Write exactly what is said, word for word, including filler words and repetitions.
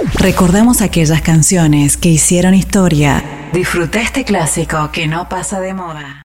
Recordamos aquellas canciones que hicieron historia. Disfruta este clásico que no pasa de moda.